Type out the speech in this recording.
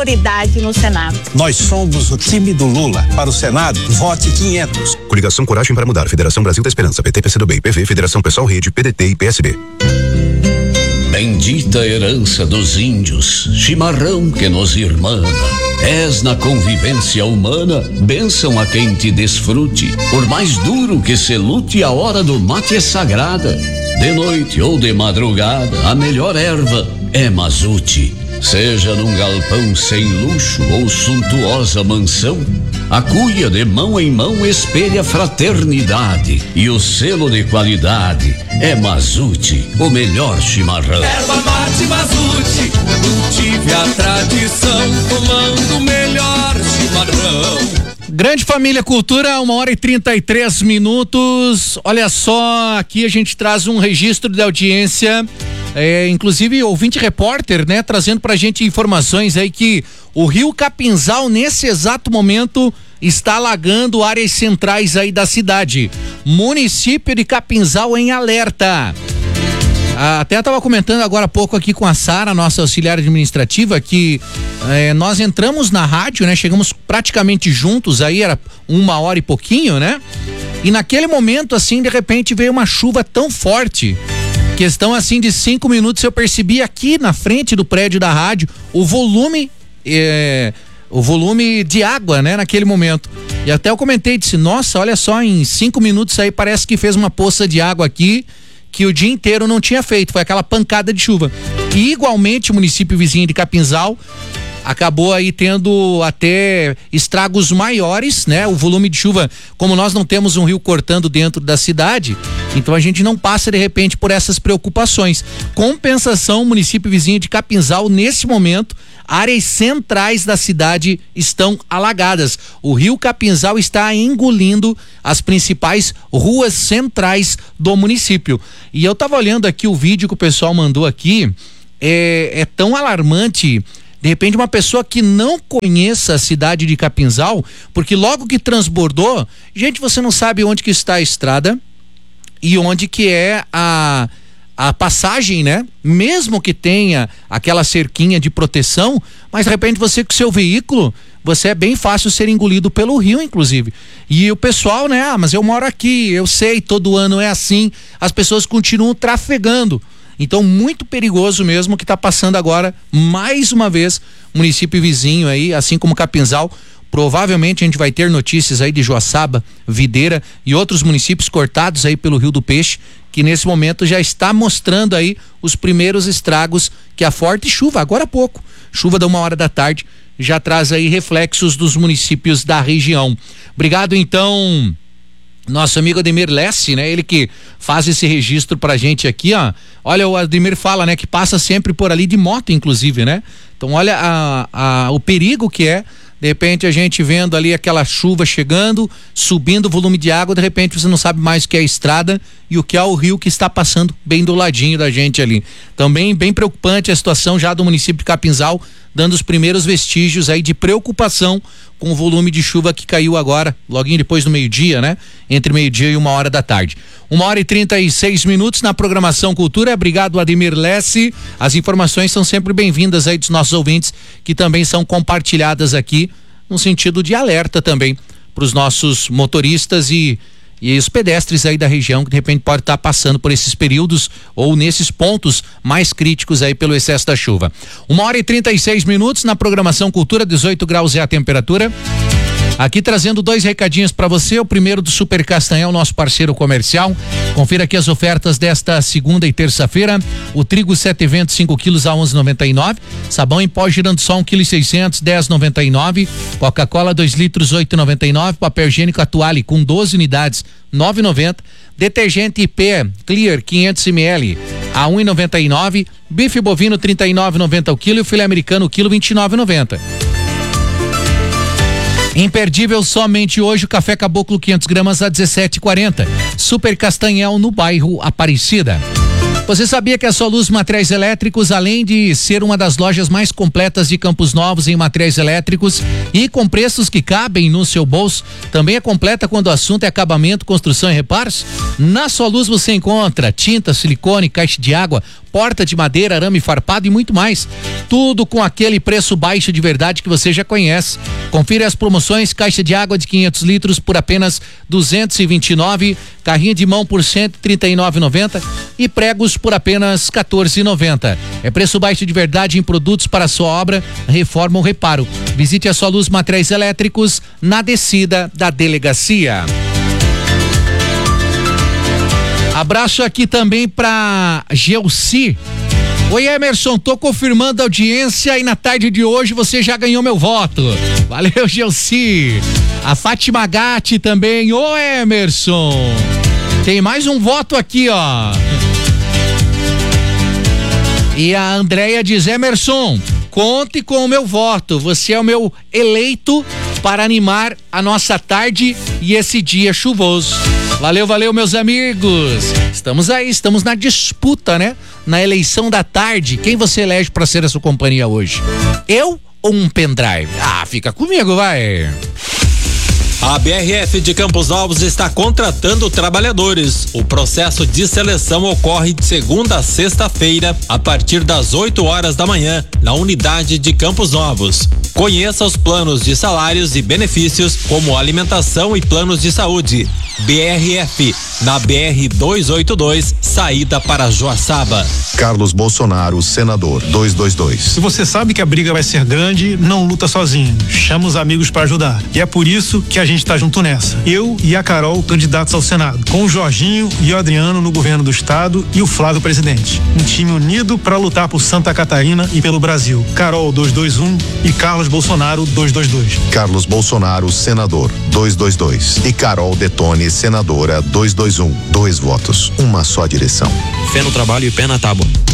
prioridade no Senado. Nós somos o time do Lula. Para o Senado, vote 500. Coligação Coragem para Mudar, Federação Brasil da Esperança, PT, PCdoB, PV, Federação Pessoal Rede, PDT e PSB. Bendita herança dos índios, chimarrão que nos irmana. És na convivência humana, bênção a quem te desfrute. Por mais duro que se lute, a hora do mate é sagrada. De noite ou de madrugada, a melhor erva é mazute. Seja num galpão sem luxo ou suntuosa mansão, a cuia de mão em mão espelha fraternidade. E o selo de qualidade é Mazute, o melhor chimarrão. Erva mate Mazute, cultive a tradição, tomando o melhor chimarrão. Grande Família Cultura, 1h33. Olha só, aqui a gente traz um registro de audiência, inclusive ouvinte repórter, né, trazendo pra gente informações aí que o rio Capinzal, nesse exato momento, está alagando áreas centrais aí da cidade. Município de Capinzal em alerta. Até estava comentando agora há pouco aqui com a Sara, nossa auxiliar administrativa, que nós entramos na rádio, né? Chegamos praticamente juntos aí, era 1h e pouquinho, né? E naquele momento, assim, de repente veio uma chuva tão forte, questão assim de 5 minutos, eu percebi aqui na frente do prédio da rádio o volume de água, né? Naquele momento. E até eu comentei, disse, nossa, olha só, em 5 minutos aí parece que fez uma poça de água aqui, que o dia inteiro não tinha feito, foi aquela pancada de chuva. E igualmente o município vizinho de Capinzal acabou aí tendo até estragos maiores, né? O volume de chuva, como nós não temos um rio cortando dentro da cidade, então a gente não passa de repente por essas preocupações. Compensação, o município vizinho de Capinzal, nesse momento, áreas centrais da cidade estão alagadas. O rio Capinzal está engolindo as principais ruas centrais do município. E eu tava olhando aqui o vídeo que o pessoal mandou aqui, é tão alarmante. De repente uma pessoa que não conheça a cidade de Capinzal, porque logo que transbordou, gente, você não sabe onde que está a estrada e onde que é a passagem, né? Mesmo que tenha aquela cerquinha de proteção, mas de repente você com seu veículo, você é bem fácil ser engolido pelo rio, inclusive. E o pessoal, né? Mas eu moro aqui, eu sei, todo ano é assim, as pessoas continuam trafegando. Então, muito perigoso mesmo que está passando agora, mais uma vez, município vizinho aí, assim como Capinzal. Provavelmente a gente vai ter notícias aí de Joaçaba, Videira e outros municípios cortados aí pelo Rio do Peixe, que nesse momento já está mostrando aí os primeiros estragos que a forte chuva, agora há pouco, chuva da 1h da tarde, já traz aí reflexos dos municípios da região. Obrigado então, nosso amigo Ademir Lessi, né? Ele que faz esse registro pra gente aqui, ó. Olha, o Ademir fala, né? Que passa sempre por ali de moto, inclusive, né? Então olha o perigo que é, de repente a gente vendo ali aquela chuva chegando, subindo o volume de água, de repente você não sabe mais o que é a estrada e o que é o rio que está passando bem do ladinho da gente ali. Também bem preocupante a situação já do município de Capinzal, dando os primeiros vestígios aí de preocupação com o volume de chuva que caiu agora, loguinho depois do meio-dia, né? Entre meio-dia e 1h da tarde. 1h36 na programação Cultura. Obrigado, Ademir Lessi. As informações são sempre bem-vindas aí dos nossos ouvintes, que também são compartilhadas aqui, no sentido de alerta também para os nossos motoristas e os pedestres aí da região, que de repente pode estar passando por esses períodos ou nesses pontos mais críticos aí pelo excesso da chuva. 1h36 na programação Cultura, 18 graus é a temperatura. Aqui trazendo 2 recadinhos para você. O primeiro do Super Castanhal, nosso parceiro comercial. Confira aqui as ofertas desta segunda e terça-feira. O trigo 7,20 5 quilos a 11,99. Sabão em pó Girandsol 1,6 kg 10,99. Coca-Cola 2 litros 8,99. Papel higiênico Atuale com 12 unidades 9,90. Detergente IP Clear 500 ml a 1,99. Bife bovino 39,90 o quilo e o filé americano o quilo 29,90. Imperdível somente hoje o café Caboclo 500 gramas a 17,40. Super Castanhal no bairro Aparecida. Você sabia que a Soluz Materiais Elétricos, além de ser uma das lojas mais completas de Campos Novos em materiais elétricos e com preços que cabem no seu bolso, também é completa quando o assunto é acabamento, construção e reparos? Na Soluz você encontra tinta, silicone, caixa de água, porta de madeira, arame farpado e muito mais. Tudo com aquele preço baixo de verdade que você já conhece. Confira as promoções: caixa de água de 500 litros por apenas R$229, carrinho de mão por R$139,90 e pregos por apenas R$14,90. É preço baixo de verdade em produtos para sua obra, reforma ou reparo. Visite a Soluz Materiais Elétricos na descida da delegacia. Abraço aqui também pra Gelsi. Oi, Emerson, tô confirmando a audiência e na tarde de hoje você já ganhou meu voto. Valeu, Gelsi. A Fátima Gatti também. Ô, Emerson, tem mais um voto aqui, ó. E a Andréia diz: Emerson, conte com o meu voto. Você é o meu eleito para animar a nossa tarde e esse dia chuvoso. Valeu, valeu, meus amigos. Estamos aí, estamos na disputa, né? Na eleição da tarde. Quem você elege para ser a sua companhia hoje? Eu ou um pendrive? Ah, fica comigo, vai. A BRF de Campos Novos está contratando trabalhadores. O processo de seleção ocorre de segunda a sexta-feira, a partir das 8 horas da manhã, na unidade de Campos Novos. Conheça os planos de salários e benefícios, como alimentação e planos de saúde. BRF, na BR-282, saída para Joaçaba. Carlos Bolsonaro, senador, 222. Se você sabe que a briga vai ser grande, não luta sozinho. Chama os amigos para ajudar. E é por isso que a gente tá junto nessa. Eu e a Carol, candidatos ao Senado. Com o Jorginho e o Adriano no governo do estado e o Flávio presidente. Um time unido para lutar por Santa Catarina e pelo Brasil. Carol, 221 e Carlos Bolsonaro, 222. Carlos Bolsonaro, senador, 222. E Carol Detone, senadora, 221. 2 votos, uma só direção. Fé no trabalho e pé na tábua.